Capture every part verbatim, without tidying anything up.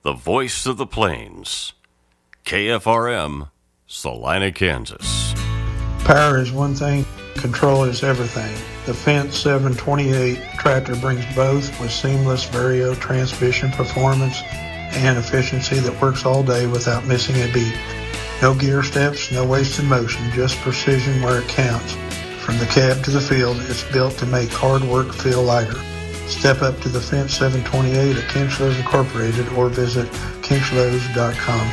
the voice of the plains. K F R M, Salina, Kansas. Power is one thing, control is everything. The Fendt seven twenty-eight tractor brings both with seamless Vario transmission performance and efficiency that works all day without missing a beat. No gear steps, no wasted motion, just precision where it counts. From the cab to the field, it's built to make hard work feel lighter. Step up to the Fendt seven twenty-eight at Kinchlows Incorporated or visit kinchlows dot com.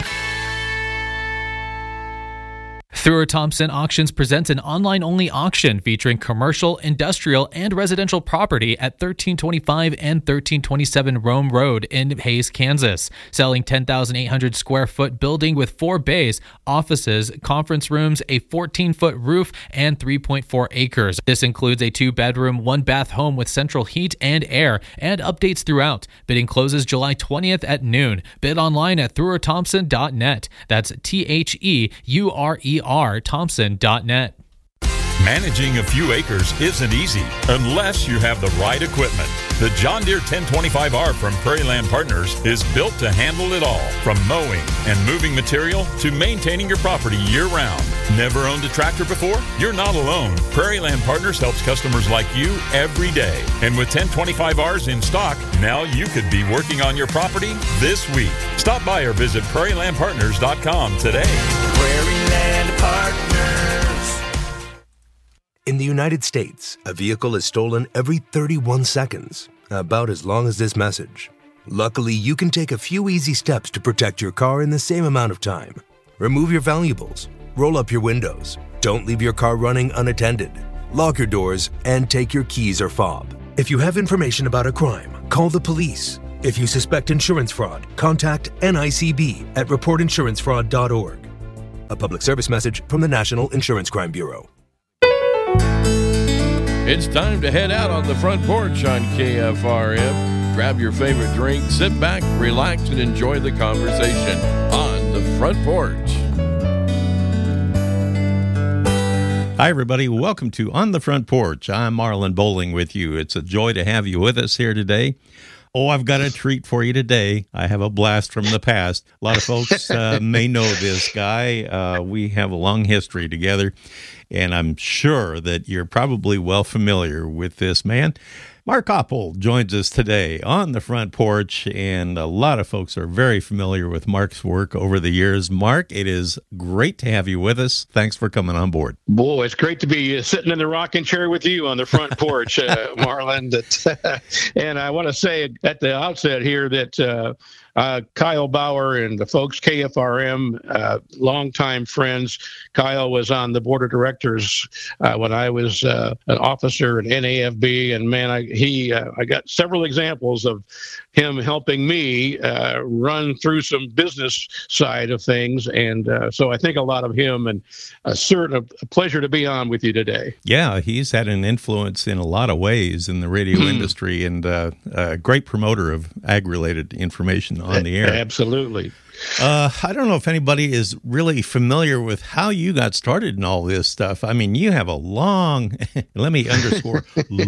Thrower Thompson Auctions presents an online-only auction featuring commercial, industrial, and residential property at thirteen twenty-five and thirteen twenty-seven Rome Road in Hays, Kansas. Selling ten thousand eight hundred square foot building with four bays, offices, conference rooms, a fourteen foot roof, and three point four acres. This includes a two-bedroom, one-bath home with central heat and air, and updates throughout. Bidding closes July twentieth at noon. Bid online at thrower thompson dot net. That's T H E U R E R Thompson dot net. Managing a few acres isn't easy unless you have the right equipment. The John Deere ten twenty-five R from Prairie Land Partners is built to handle it all, from mowing and moving material to maintaining your property year-round. Never owned a tractor before? You're not alone. Prairie Land Partners helps customers like you every day. And with ten twenty-five Rs in stock, now you could be working on your property this week. Stop by or visit prairie land partners dot com today. Prairie Land Partners. In the United States, a vehicle is stolen every thirty-one seconds, about as long as this message. Luckily, you can take a few easy steps to protect your car in the same amount of time. Remove your valuables, roll up your windows, don't leave your car running unattended, lock your doors, and take your keys or fob. If you have information about a crime, call the police. If you suspect insurance fraud, contact N I C B at report insurance fraud dot org. A public service message from the National Insurance Crime Bureau. It's time to head out on the front porch on K F R M. Grab your favorite drink, sit back, relax, and enjoy the conversation on the front porch. Hi, everybody. Welcome to On the Front Porch. I'm Marlon Bowling with you. It's a joy to have you with us here today. Oh, I've got a treat for you today. I have a blast from the past. A lot of folks uh, may know this guy. Uh, we have a long history together, and I'm sure that you're probably well familiar with this man. Mark Oppel joins us today on the front porch, and a lot of folks are very familiar with Mark's work over the years. Mark, it is great to have you with us. Thanks for coming on board. Boy, it's great to be sitting in the rocking chair with you on the front porch, uh, Marlon. That, and I want to say at the outset here that uh, uh, Kyle Bauer and the folks K F R M, uh, longtime friends. Kyle was on the board of directors uh, when I was uh, an officer at N A F B, and man, I, he uh, I got several examples of him helping me uh, run through some business side of things, and uh, so I think a lot of him, and a certain a pleasure to be on with you today. Yeah, he's had an influence in a lot of ways in the radio industry, and uh, a great promoter of ag-related information on the air. Absolutely. Uh, I don't know if anybody is really familiar with how you got started in all this stuff. I mean, you have a long, let me underscore,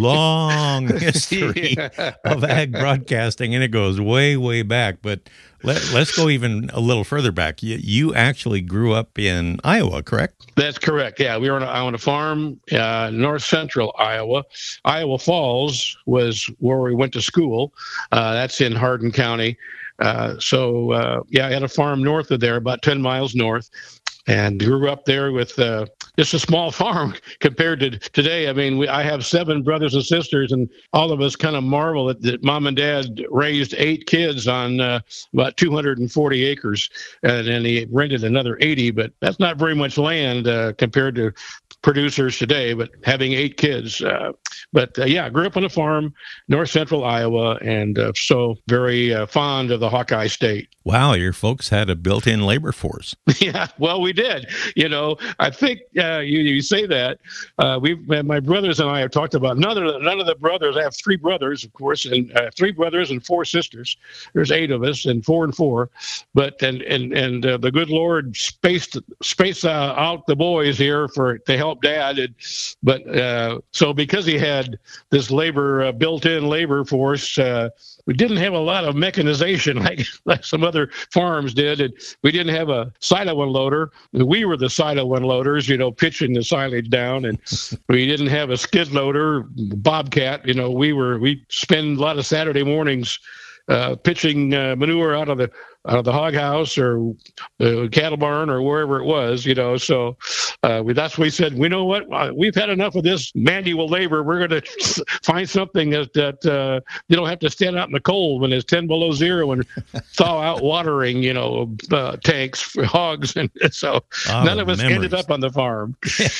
long history yeah. of ag broadcasting, and it goes way, way back. But let, let's go even a little further back. You, you actually grew up in Iowa, correct? That's correct. Yeah, we were on a, on a farm, uh, north central Iowa. Iowa Falls was where we went to school. Uh, that's in Hardin County. Uh, so, uh, yeah, I had a farm north of there, about ten miles north, and grew up there with uh, just a small farm compared to today. I mean, we, I have seven brothers and sisters, and all of us kind of marvel that, that mom and dad raised eight kids on uh, about two hundred forty acres, and then he rented another eighty, but that's not very much land uh, compared to producers today, but having eight kids. Uh, but uh, yeah, I grew up on a farm, north central Iowa, and uh, so very uh, fond of the Hawkeye State. Wow, your folks had a built-in labor force. Yeah, well, we did. You know, I think uh, you, you say that. Uh, we, my brothers and I have talked about none of the, none of the brothers. I have three brothers, of course, and uh, three brothers and four sisters. There's eight of us, and four and four. But and and and uh, the good Lord spaced spaced uh, out the boys here for to help help Dad. And, but uh, so because he had this labor, uh, built-in labor force, uh, we didn't have a lot of mechanization like, like some other farms did. And we didn't have a silo unloader. We were the silo unloaders, you know, pitching the silage down. And we didn't have a skid loader, Bobcat. You know, we were, we spend a lot of Saturday mornings uh, pitching uh, manure out of the out of the hog house or the cattle barn or wherever it was, you know. So uh, we, that's what we said, we know what, we've had enough of this manual labor. We're going to find something that, that uh, you don't have to stand out in the cold when it's ten below zero and thaw out watering, you know, uh, tanks for hogs. And so oh, none of us memories. ended up on the farm.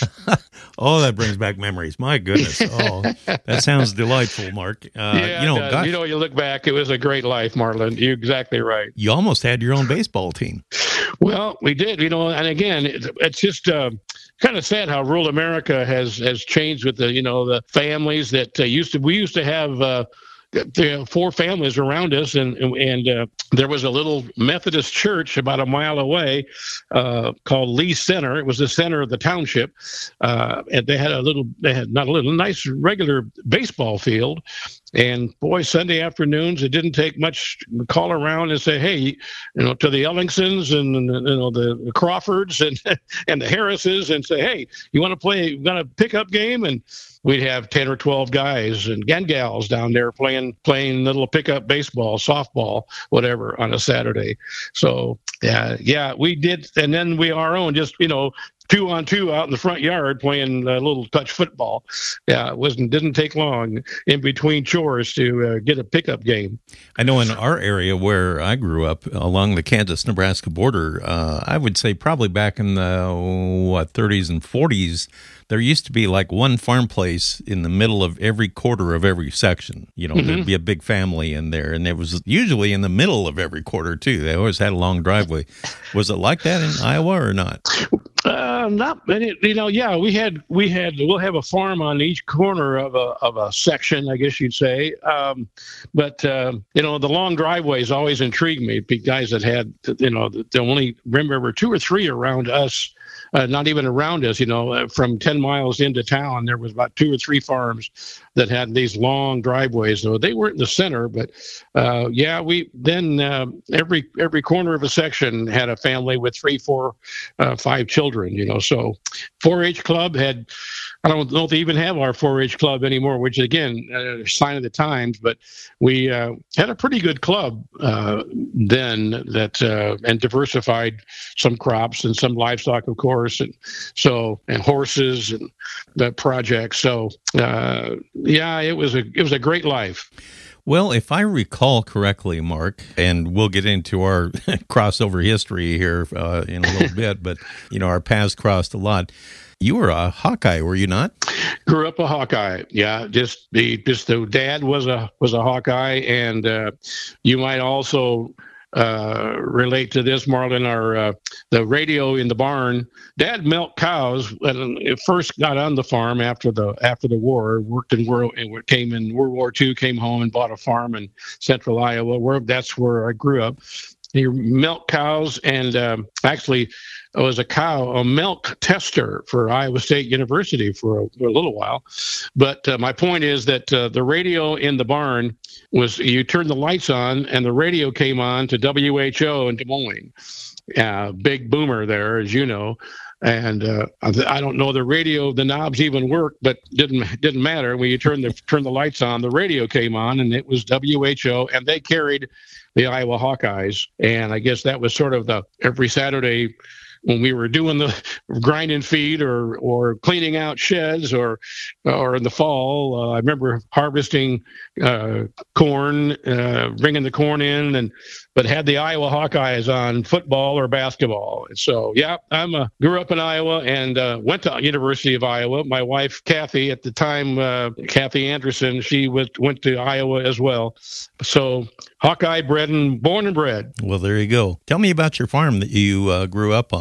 Oh, that brings back memories. My goodness. Oh, that sounds delightful, Mark. Uh, yeah, you know, uh, you know, you look back, it was a great life, Marlon. You're exactly right. You almost had your own baseball team. Well, we did, you know, and again, it, it's just uh, kind of sad how rural America has has changed with the, you know, the families that uh, used to, we used to have uh, the four families around us, and and uh, there was a little Methodist church about a mile away uh, called Lee Center. It was the center of the township, uh, and they had a little, they had not a little, nice regular baseball field. And boy, Sunday afternoons, it didn't take much to call around and say, hey, you know, to the Ellingsons and, you know, the Crawfords and and the Harrises, and say, hey, you want to play, you want a pickup game? And we'd have ten or twelve guys and, and gals down there playing playing little pickup baseball, softball, whatever, on a Saturday. So yeah, yeah, we did, and then we our own just, you know, two on two out in the front yard playing a little touch football. Yeah, it wasn't didn't take long in between chores to uh, get a pickup game. I know in our area where I grew up along the Kansas-Nebraska border, uh, I would say probably back in the what thirties and forties, there used to be like one farm place in the middle of every quarter of every section. You know, mm-hmm. There'd be a big family in there, and it was usually in the middle of every quarter too. They always had a long driveway. Was it like that in Iowa or not? Uh, not, you know, yeah, we had, we had, we'll have a farm on each corner of a, of a section, I guess you'd say. Um, but, uh, you know, the long driveways always intrigued me. Big guys that had, you know, the only, remember, two or three around us, uh, not even around us, you know, uh, from ten miles into town, there was about two or three farms that had these long driveways. So they weren't in the center, but, uh, yeah, we, then, uh, every, every corner of a section had a family with three, four, uh, five children, you know. So four H club had, I don't know if they even have our four H club anymore, which again, a sign of the times, but we uh, had a pretty good club uh, then that, uh, and diversified some crops and some livestock, of course. And so, and horses and the project. So uh, yeah, it was a, it was a great life. Well, if I recall correctly, Mark, and we'll get into our crossover history here uh, in a little bit, but, you know, our paths crossed a lot. You were a Hawkeye, were you not? Grew up a Hawkeye, yeah. Just the just the dad was a was a Hawkeye, and uh, you might also uh, relate to this, Marlon. Our uh, the radio in the barn. Dad milked cows when it first got on the farm after the after the war. Worked in world and came in World War Two. Came home and bought a farm in central Iowa. Where that's where I grew up. He milked cows, and um, actually was a cow, a milk tester for Iowa State University for a, for a little while. But uh, my point is that uh, the radio in the barn was, you turned the lights on, and the radio came on to W H O in Des Moines. Uh, big boomer there, as you know. And uh, I don't know the radio, the knobs even worked, but didn't didn't matter. When you turn the turn the lights on, the radio came on, and it was W H O, and they carried the Iowa Hawkeyes. And I guess that was sort of the every Saturday when we were doing the grinding feed or or cleaning out sheds, or or in the fall. Uh, I remember harvesting uh, corn, uh, bringing the corn in, and but had the Iowa Hawkeyes on football or basketball. So yeah, I'm a, grew up in Iowa and uh, went to University of Iowa. My wife Kathy at the time, uh, Kathy Anderson, she was, went to Iowa as well. So Hawkeye bred and born and bred. Well, there you go. Tell me about your farm that you uh, grew up on.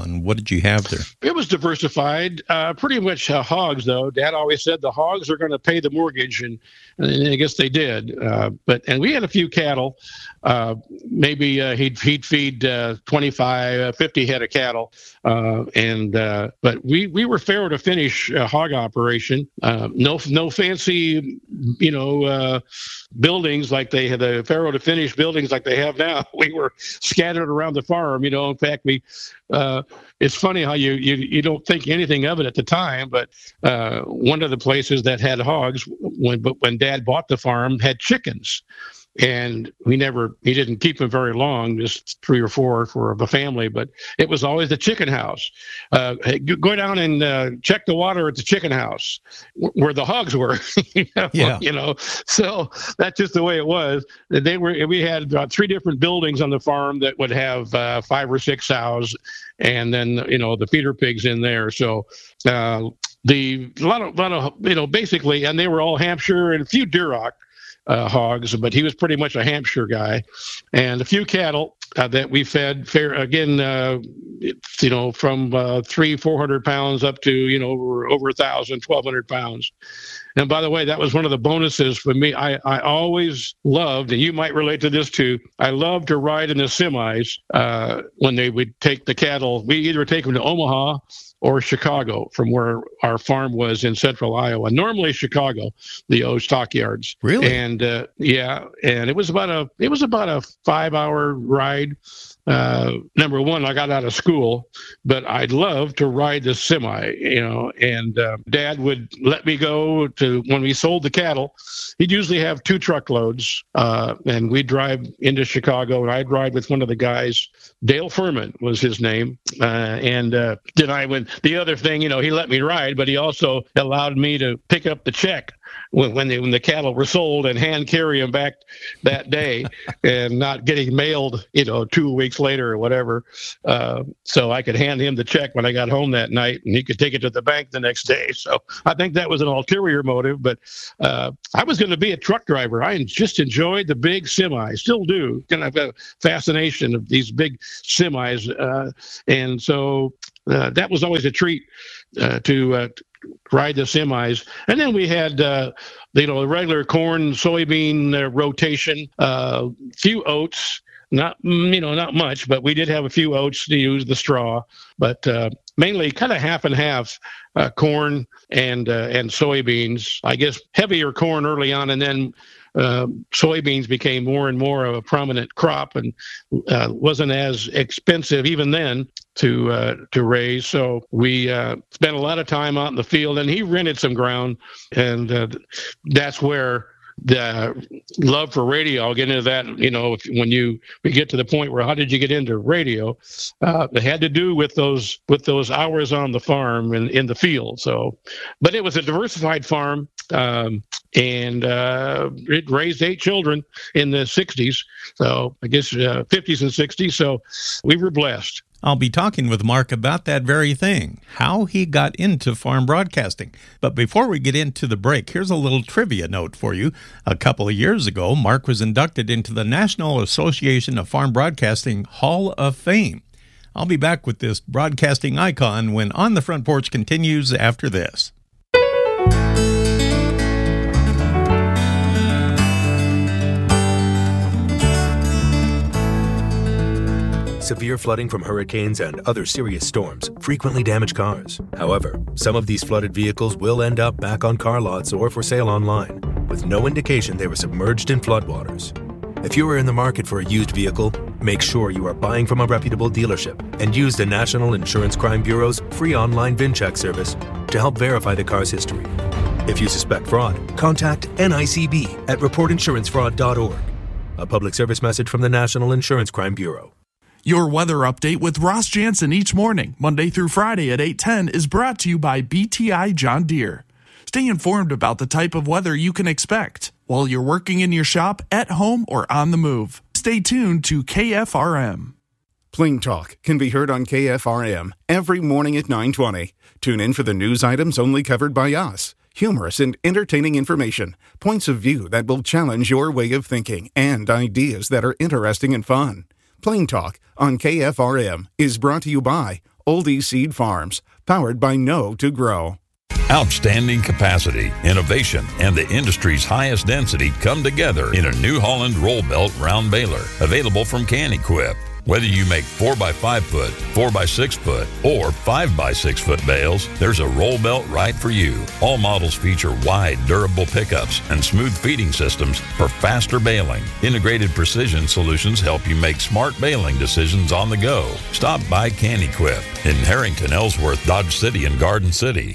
and what did you have there? It was diversified, uh, pretty much uh, hogs, though. Dad always said the hogs are going to pay the mortgage, and, and I guess they did. Uh, but and we had a few cattle. Uh, maybe uh, he'd he'd feed uh, twenty-five, fifty head of cattle, uh, and uh, but we we were farrow to finish uh, hog operation. Uh, no no fancy, you know, uh, buildings like they had, the farrow to finish buildings like they have now. We were scattered around the farm. You know, in fact, we. Uh, it's funny how you, you you don't think anything of it at the time, but uh, one of the places that had hogs when but when Dad bought the farm had chickens. And we never, he didn't keep them very long, just three or four for the family, but it was always the chicken house. Uh, hey, go down and uh, check the water at the chicken house where the hogs were. you know, yeah. You know, so that's just the way it was. They were, we had uh, three different buildings on the farm that would have uh, five or six sows, and then, you know, the feeder pigs in there. So, uh, the, a lot of, lot of, you know, basically, and they were all Hampshire and a few Duroc. Uh, hogs, but he was pretty much a Hampshire guy, and a few cattle uh, that we fed. Fair again, uh, it's, you know, from uh, three, four hundred pounds up to you know over, over a thousand, twelve hundred pounds. And by the way, that was one of the bonuses for me. I, I always loved, and you might relate to this too. I loved to ride in the semis uh, when they would take the cattle. We either take them to Omaha or Chicago from where our farm was in central Iowa. Normally Chicago, the O stockyards. Really? And uh, yeah, and it was about a it was about a five hour ride. Uh, number one, I got out of school, but I'd love to ride the semi, you know, and uh, Dad would let me go to, when we sold the cattle, he'd usually have two truckloads, uh, and we'd drive into Chicago, and I'd ride with one of the guys. Dale Furman was his name. Uh, and uh, then I went, the other thing, you know, he let me ride, but he also allowed me to pick up the check when when, they, when the cattle were sold and hand carry them back that day and not getting mailed, you know, two weeks later or whatever. Uh, so I could hand him the check when I got home that night, and he could take it to the bank the next day. So I think that was an ulterior motive, but uh, I was going to be a truck driver. I just enjoyed the big semi, still do. Kind of a fascination of these big semis. Uh, and so uh, that was always a treat uh, to uh, ride the semis. And then we had, uh, you know, the regular corn, soybean uh, rotation, a uh, few oats, not, you know, not much, but we did have a few oats to use the straw, but uh, mainly kind of half and half uh, corn and, uh, and soybeans. I guess heavier corn early on, and then Uh, soybeans became more and more of a prominent crop, and uh, wasn't as expensive even then to uh, to raise. So we uh, spent a lot of time out in the field, and he rented some ground, and uh, that's where the love for radio. I'll get into that. You know, if, when you we get to the point where how did you get into radio? Uh, it had to do with those with those hours on the farm and in the field. So, but it was a diversified farm. Um, and uh, it raised eight children in the sixties, so I guess uh, fifties and sixties, so we were blessed. I'll be talking with Mark about that very thing, how he got into farm broadcasting. But before we get into the break, here's a little trivia note for you. A couple of years ago, Mark was inducted into the National Association of Farm Broadcasting Hall of Fame. I'll be back with this broadcasting icon when On the Front Porch continues after this. Severe flooding from hurricanes and other serious storms frequently damage cars. However, some of these flooded vehicles will end up back on car lots or for sale online, with no indication they were submerged in floodwaters. If you are in the market for a used vehicle, make sure you are buying from a reputable dealership and use the National Insurance Crime Bureau's free online VIN check service to help verify the car's history. If you suspect fraud, contact N I C B at report insurance fraud dot org. A public service message from the National Insurance Crime Bureau. Your weather update with Ross Jansen each morning, Monday through Friday at eight ten, is brought to you by B T I John Deere. Stay informed about the type of weather you can expect while you're working in your shop, at home, or on the move. Stay tuned to K F R M. Plain Talk can be heard on K F R M every morning at nine twenty. Tune in for the news items only covered by us. Humorous and entertaining information, points of view that will challenge your way of thinking, and ideas that are interesting and fun. Plain Talk on K F R M is brought to you by Oldie Seed Farms, powered by Know to Grow. Outstanding capacity, innovation, and the industry's highest density come together in a New Holland roll belt round baler, available from Can-Equip. Whether you make four by five foot, four by six foot, or five by six foot bales, there's a roll belt right for you. All models feature wide, durable pickups and smooth feeding systems for faster baling. Integrated precision solutions help you make smart baling decisions on the go. Stop by Can-Equip in Harrington, Ellsworth, Dodge City, and Garden City.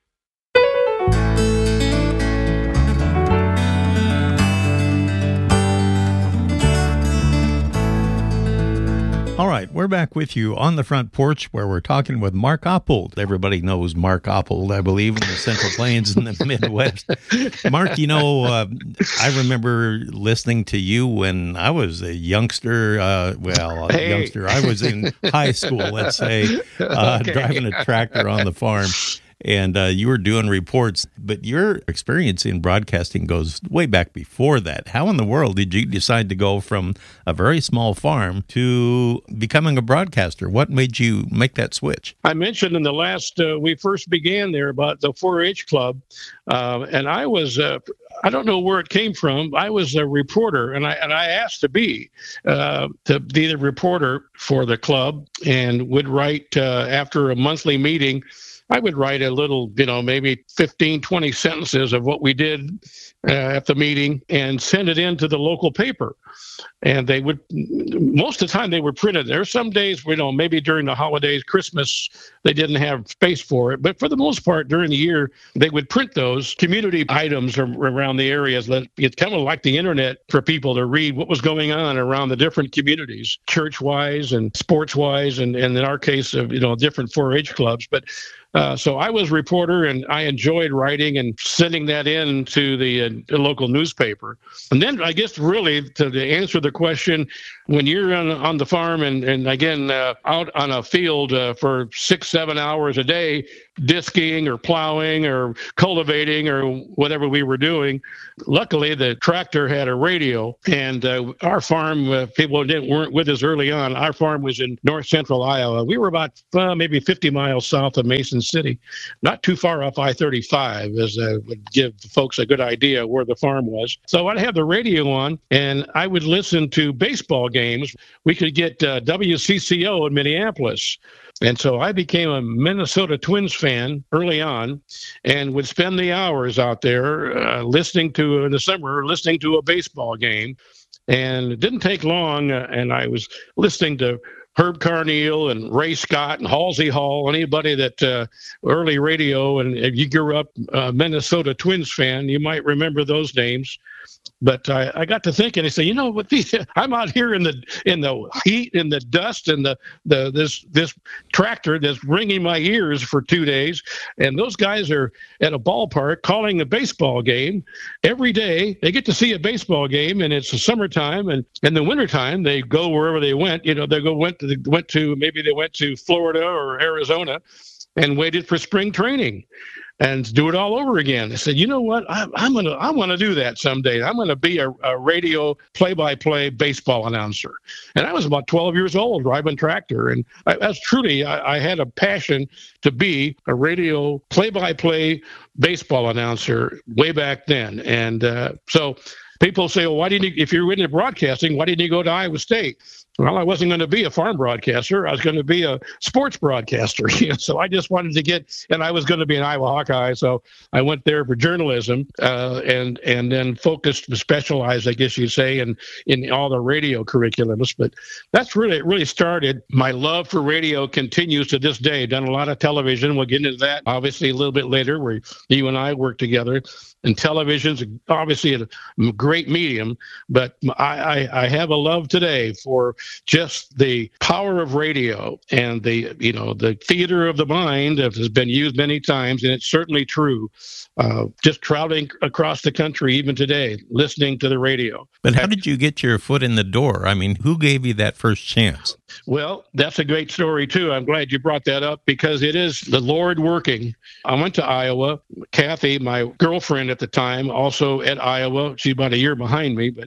All right, we're back with you on the front porch where we're talking with Mark Oppold. Everybody knows Mark Oppold, I believe, in the Central Plains and the Midwest. Mark, you know, uh, I remember listening to you when I was a youngster. Uh, well, a hey. youngster. I was in high school, let's say, uh, Okay. driving a tractor on the farm. And uh, you were doing reports, but your experience in broadcasting goes way back before that. How in the world did you decide to go from a very small farm to becoming a broadcaster? What made you make that switch? I mentioned in the last, uh, we first began there about the four H club, uh, and I was, uh, I don't know where it came from. I was a reporter, and I and I asked to be uh, to be the reporter for the club, and would write uh, after a monthly meeting. I would write a little, you know, maybe fifteen, twenty sentences of what we did uh, at the meeting and send it in to the local paper. And they would, most of the time they were printed. There are some days, you know, maybe during the holidays, Christmas, they didn't have space for it. But for the most part, during the year, they would print those community items around the areas. It's kind of like the internet for people to read what was going on around the different communities, church-wise and sports-wise, and, and in our case, of you know, different four H clubs. But Uh, so I was a reporter, and I enjoyed writing and sending that in to the, uh, the local newspaper. And then I guess really to, to answer the question, when you're on, on the farm and, and again, uh, out on a field uh, for six, seven hours a day, disking or plowing or cultivating or whatever we were doing, luckily the tractor had a radio, and uh, our farm, uh, people didn't weren't with us early on. Our farm was in north central Iowa. We were about uh, maybe fifty miles south of Mason City, not too far off I thirty-five, as uh, would give folks a good idea where the farm was. So I'd have the radio on, and I would listen to baseball games. We could get uh, W C C O in Minneapolis. And so I became a Minnesota Twins fan early on, and would spend the hours out there uh, listening to, in the summer, listening to a baseball game. And it didn't take long, uh, and I was listening to Herb Carneal and Ray Scott and Halsey Hall, anybody that uh, early radio, and if you grew up a Minnesota Twins fan, you might remember those names. But I, I got to thinking, I said, you know what? The, I'm out here in the in the heat, in the dust, and the the this this tractor that's ringing my ears for two days, and those guys are at a ballpark calling a baseball game every day. They get to see a baseball game, and it's the summertime, and in the wintertime they go wherever they went. You know, they go went to the, went to maybe they went to Florida or Arizona, and waited for spring training. And do it all over again. I said, you know what? I, I'm gonna, I want to do that someday. I'm gonna be a, a radio play-by-play baseball announcer. And I was about twelve years old, driving tractor, and I, that's truly, I, I had a passion to be a radio play-by-play baseball announcer way back then. And uh, so people say, well, why didn't you? If you're into broadcasting, why didn't you go to Iowa State? Well, I wasn't going to be a farm broadcaster. I was going to be a sports broadcaster. You know, so I just wanted to get, and I was going to be an Iowa Hawkeye. So I went there for journalism, uh, and and then focused, specialized, I guess you'd say, in in all the radio curriculums. But that's really it. Really started. My love for radio continues to this day. Done a lot of television. We'll get into that obviously a little bit later, where you and I work together. And television's obviously a great medium, but I, I, I have a love today for just the power of radio and the, you know, the theater of the mind that has been used many times, and it's certainly true. Uh, just traveling across the country, even today, listening to the radio. But how did you get your foot in the door? I mean, who gave you that first chance? Well, that's a great story, too. I'm glad you brought that up because it is the Lord working. I went to Iowa. Kathy, my girlfriend at the time, also at Iowa. She's about a year behind me, but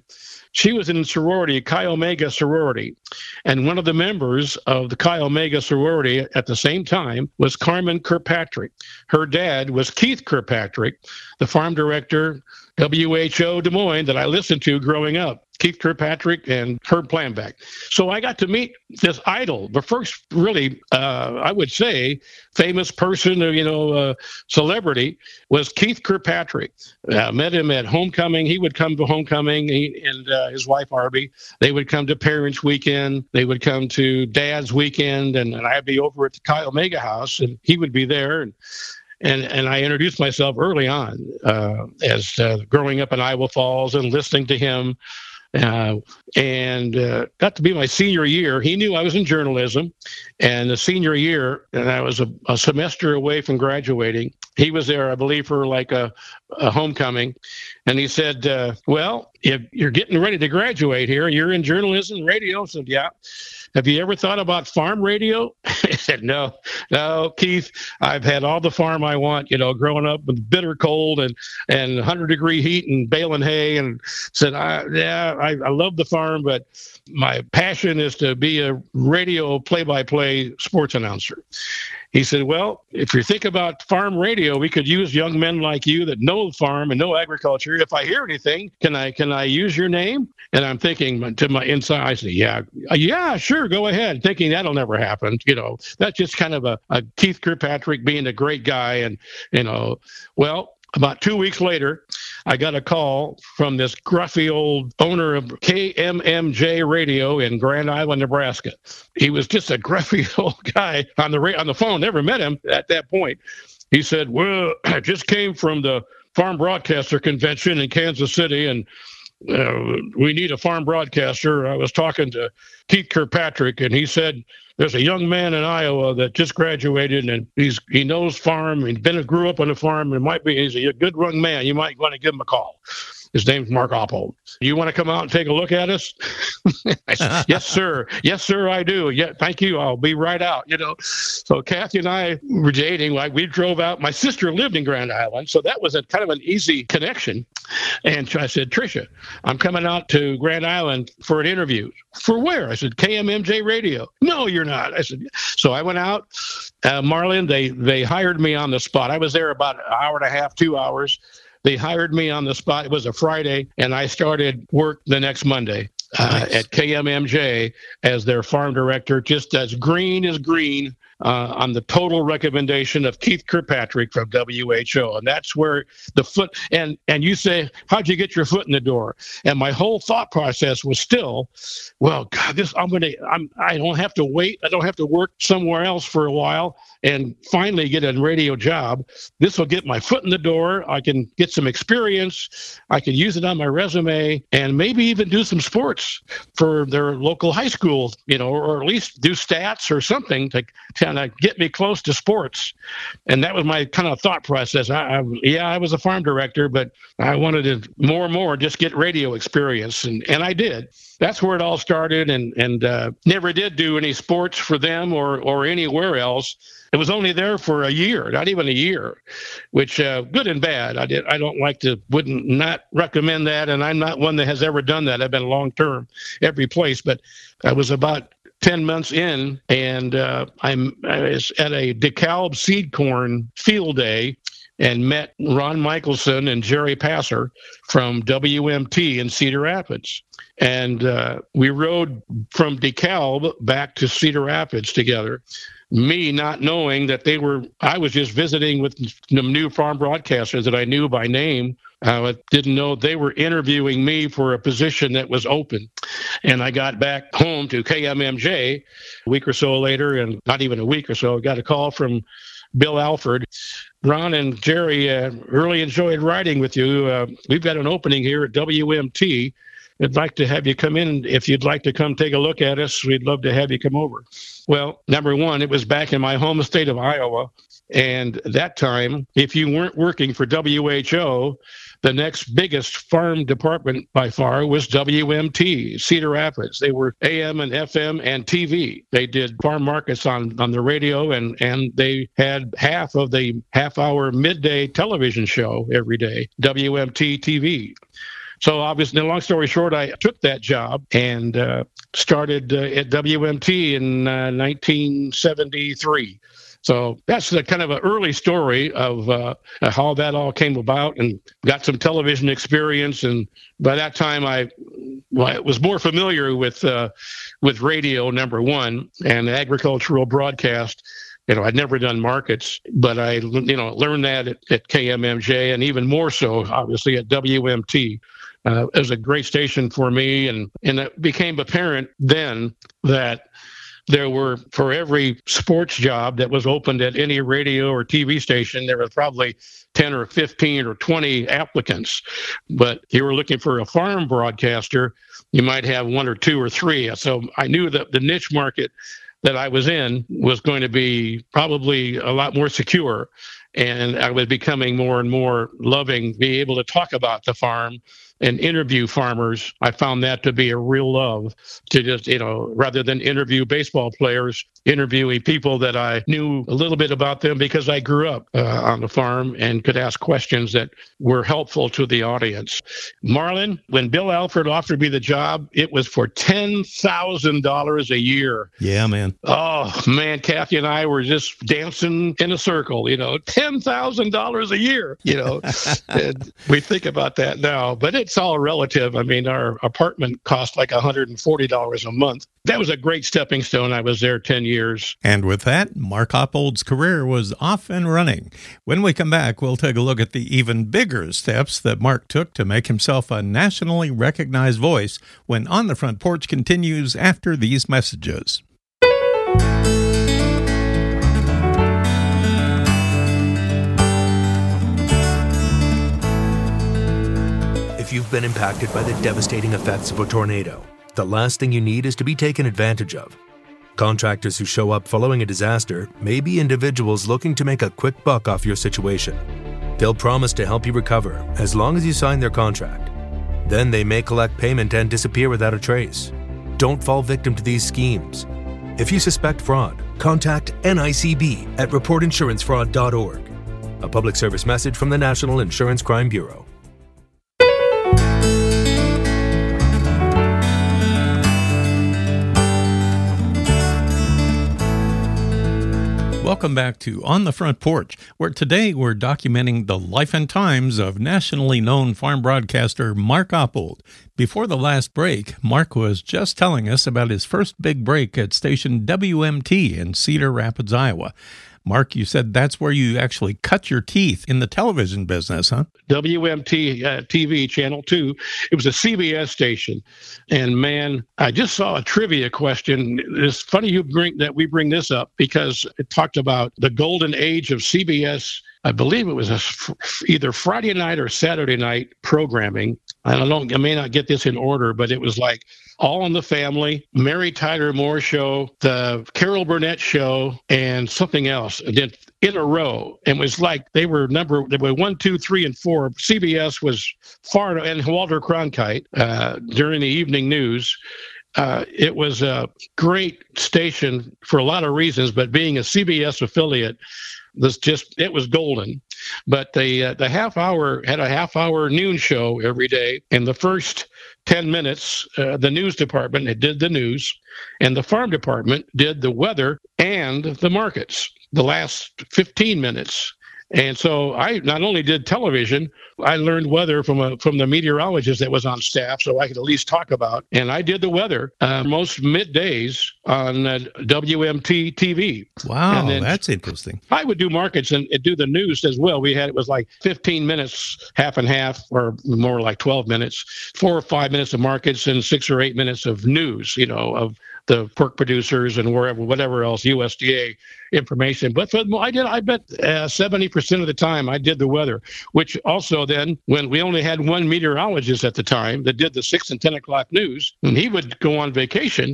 She was in sorority, Chi Omega sorority. And one of the members of the Chi Omega sorority at the same time was Carmen Kirkpatrick. Her dad was Keith Kirkpatrick, the farm director, W H O Des Moines, that I listened to growing up. Keith Kirkpatrick and Herb Planback. So I got to meet this idol, the first really, uh, I would say, famous person, you know, uh, celebrity, was Keith Kirkpatrick. Uh, met him at homecoming. He would come to homecoming, he, and uh, his wife, Arby. They would come to Parents Weekend. They would come to Dad's Weekend, and, and I'd be over at the Chi Omega house, and he would be there. And And and I introduced myself early on uh, as uh, growing up in Iowa Falls and listening to him. Uh, and uh, got to be my senior year. He knew I was in journalism, and the senior year, and I was a, a semester away from graduating. He was there, I believe, for like a, a homecoming, and he said, uh, "Well, if you're getting ready to graduate here, you're in journalism, radio." I said, "Yeah." Have you ever thought about farm radio? I said, no, no, Keith, I've had all the farm I want, you know, growing up with bitter cold and, and one hundred degree heat and baling hay, and said, I, yeah, I, I love the farm, but my passion is to be a radio play-by-play sports announcer. He said, well, if you think about farm radio, we could use young men like you that know the farm and know agriculture. If I hear anything, can I can I use your name? And I'm thinking to my inside, I said, yeah, yeah, sure, go ahead. Thinking that'll never happen. You know, that's just kind of a, a Keith Kirkpatrick being a great guy. And, you know, well, about two weeks later, I got a call from this gruffy old owner of K M M J Radio in Grand Island, Nebraska. He was just a gruffy old guy on the ra- on the phone. Never met him at that point. He said, well, I just came from the Farm Broadcaster Convention in Kansas City, and uh, we need a farm broadcaster. I was talking to Keith Kirkpatrick, and he said, there's a young man in Iowa that just graduated, and he's he knows farm. He's been grew up on a farm, and might be he's a good young man. You might want to give him a call. His name's Mark Oppold. You want to come out and take a look at us? I said, yes, sir. Yes, sir, I do. Yeah, thank you. I'll be right out. You know, so Kathy and I were dating. Like we drove out. My sister lived in Grand Island, so that was a kind of an easy connection. And I said, Tricia, I'm coming out to Grand Island for an interview. For where? I said, K M M J Radio. No, you're not. I said, so I went out. Uh, Marlin, they they hired me on the spot. I was there about an hour and a half, two hours. They hired me on the spot. It was a Friday, and I started work the next Monday uh, nice. at K M M J as their farm director, just as green as green uh, on the total recommendation of Keith Kirkpatrick from W H O. And that's where the foot, and, and you say, how'd you get your foot in the door? And my whole thought process was still, well, God, this, I'm going to, I'm, I don't have to wait. I don't have to work somewhere else for a while and finally get a radio job. This will get my foot in the door. I can get some experience. I can use it on my resume and maybe even do some sports for their local high school, you know, or at least do stats or something to kind of get me close to sports. And that was my kind of thought process. I, I, yeah, I was a farm director, but I wanted to more and more just get radio experience. And, and I did. That's where it all started, and, and uh, never did do any sports for them or, or anywhere else. It was only there for a year, not even a year, which uh, good and bad. I did. I don't like to, wouldn't not recommend that. And I'm not one that has ever done that. I've been long term every place, but I was about ten months in, and uh, I'm, I was at a DeKalb seed corn field day and met Ron Michelson and Jerry Passer from W M T in Cedar Rapids. And uh, we rode from DeKalb back to Cedar Rapids together, me not knowing that they were, I was just visiting with the new farm broadcasters that I knew by name. I didn't know they were interviewing me for a position that was open. And I got back home to K M M J a week or so later, and not even a week or so, I got a call from Bill Alford. Ron and Jerry uh, really enjoyed riding with you. Uh, we've got an opening here at W M T. I'd like to have you come in. If you'd like to come take a look at us, we'd love to have you come over. Well, number one, it was back in my home state of Iowa. And that time, if you weren't working for W H O, the next biggest farm department by far was W M T, Cedar Rapids. They were A M and F M and T V. They did farm markets on, on the radio, and, and they had half of the half-hour midday television show every day, W M T T V. So obviously, long story short, I took that job and uh, started uh, at W M T in uh, nineteen seventy-three. So that's the kind of an early story of uh, how that all came about, and got some television experience. And by that time, I, well, I was more familiar with uh, with radio, number one, and agricultural broadcast. You know, I'd never done markets, but I, you know, learned that at, at K M M J, and even more so, obviously, at W M T. Uh, it was a great station for me, and, and it became apparent then that there were, for every sports job that was opened at any radio or T V station, there were probably ten or fifteen or twenty applicants. But if you were looking for a farm broadcaster, you might have one or two or three. So I knew that the niche market that I was in was going to be probably a lot more secure. And I was becoming more and more loving, being able to talk about the farm and interview farmers. I found that to be a real love, to just, you know, rather than interview baseball players, interviewing people that I knew a little bit about them because I grew up uh, on the farm and could ask questions that were helpful to the audience. Marlon, when Bill Alford offered me the job, it was for ten thousand dollars a year. Yeah, man. Oh, man, Kathy and I were just dancing in a circle, you know, ten thousand dollars a year, you know. And we think about that now, but it's all relative. I mean, our apartment cost like one hundred forty dollars a month. That was a great stepping stone. I was there ten years. And with that, Mark Oppold's career was off and running. When we come back, we'll take a look at the even bigger steps that Mark took to make himself a nationally recognized voice when On the Front Porch continues after these messages. If you've been impacted by the devastating effects of a tornado, the last thing you need is to be taken advantage of. Contractors who show up following a disaster may be individuals looking to make a quick buck off your situation. They'll promise to help you recover as long as you sign their contract. Then they may collect payment and disappear without a trace. Don't fall victim to these schemes. If you suspect fraud, contact N I C B at report insurance fraud dot org. A public service message from the National Insurance Crime Bureau. Welcome back to On the Front Porch, where today we're documenting the life and times of nationally known farm broadcaster Mark Oppold. Before the last break, Mark was just telling us about his first big break at station W M T in Cedar Rapids, Iowa. Mark, you said that's where you actually cut your teeth in the television business, huh? W M T uh, T V, Channel two. It was a C B S station. And, man, I just saw a trivia question. It's funny you bring that we bring this up because it talked about the golden age of C B S. I believe it was a, either Friday night or Saturday night programming. I don't know, I may not get this in order, but it was like All in the Family, Mary Tyler Moore Show, the Carol Burnett Show, and something else. And then in a row. And it was like they were number, they were one, two, three, and four. C B S was far, and Walter Cronkite uh, during the evening news. Uh, it was a great station for a lot of reasons, but being a C B S affiliate was just, it was golden. But the uh, the half hour had a half hour noon show every day. And the first ten minutes, uh, the news department did the news, and the farm department did the weather and the markets, the last fifteen minutes. And so I not only did television, I learned weather from a from the meteorologist that was on staff, so I could at least talk about. And I did the weather uh, most middays on uh, W M T T V. Wow, that's interesting. I would do markets and, and do the news as well. We had it was like fifteen minutes, half and half, or more like twelve minutes, four or five minutes of markets and six or eight minutes of news. You know, of the pork producers and wherever, whatever else, U S D A information. But for, I did, I bet uh, seventy percent of the time I did the weather, which also then, when we only had one meteorologist at the time that did the six and ten o'clock news, and he would go on vacation,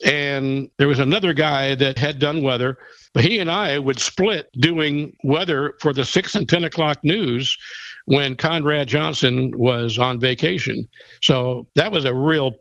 and there was another guy that had done weather, but he and I would split doing weather for the six and ten o'clock news when Conrad Johnson was on vacation. So that was a real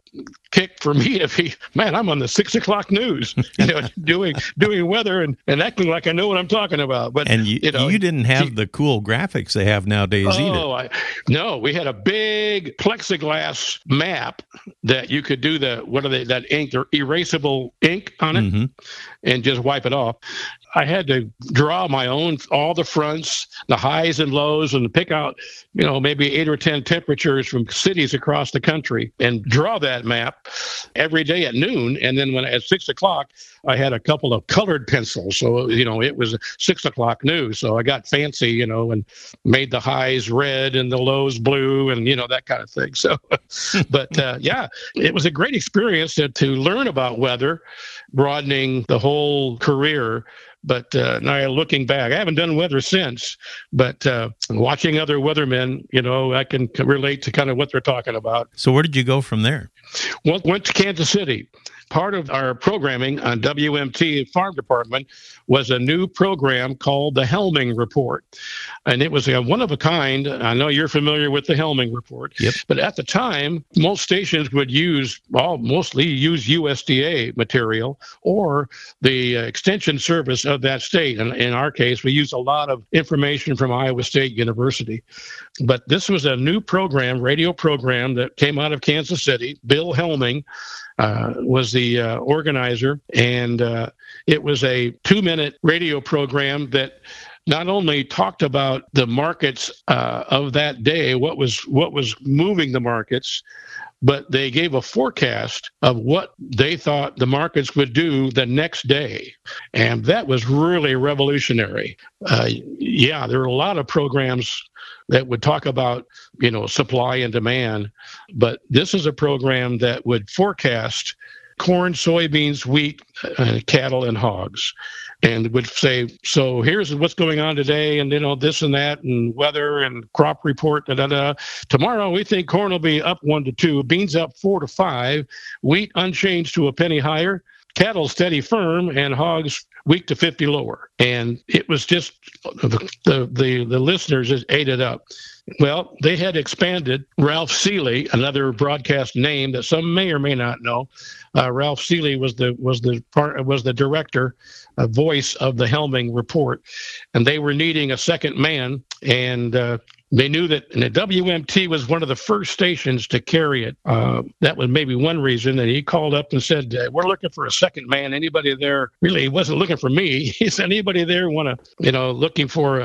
kick for me if he, man, I'm on the six o'clock news, you know, doing doing weather and, and acting like I know what I'm talking about. But and you, you know, you didn't have he, the cool graphics they have nowadays oh, either. I, no, we had a big plexiglass map that you could do the what are they that ink, the erasable ink on it, mm-hmm. and just wipe it off. I had to draw my own, all the fronts, the highs and lows, and pick out, you know, maybe eight or ten temperatures from cities across the country and draw that map every day at noon. And then when at six o'clock, I had a couple of colored pencils. So, you know, it was six o'clock news. So I got fancy, you know, and made the highs red and the lows blue and, you know, that kind of thing. So, but uh, yeah, it was a great experience to, to learn about weather, broadening the whole career. But uh, now looking back, I haven't done weather since, but uh, watching other weathermen, you know, I can relate to kind of what they're talking about. So where did you go from there? Well, went to Kansas City. Part of our programming on W M T Farm Department was a new program called the Helming Report. And it was a one of a kind. I know you're familiar with the Helming Report. Yep. But at the time, most stations would use, well, mostly use U S D A material or the uh, extension service of that state. And in our case, we used a lot of information from Iowa State University. But this was a new program, radio program that came out of Kansas City. Bill Helming Uh, was the uh, organizer, and uh, it was a two-minute radio program that not only talked about the markets uh, of that day, what was what was moving the markets, but they gave a forecast of what they thought the markets would do the next day, and that was really revolutionary. Uh, yeah, there were a lot of programs that would talk about, you know, supply and demand. But this is a program that would forecast corn, soybeans, wheat, uh, cattle, and hogs, and would say, so here's what's going on today, and, you know, this and that, and weather and crop report, da, da, da. Tomorrow, we think corn will be up one to two, beans up four to five, wheat unchanged to a penny higher, cattle steady firm, and hogs week to fifty lower. And it was just the the the, the listeners just ate it up. Well, they had expanded. Ralph Seeley, another broadcast name that some may or may not know. Uh, Ralph Seeley was the was the part was the director, uh, voice of the Helming Report, and they were needing a second man. And uh, they knew that and the W M T was one of the first stations to carry it. Uh, that was maybe one reason. And he called up and said, uh, we're looking for a second man. Anybody there? Really, he wasn't looking for me. He said, anybody there want to, you know, looking for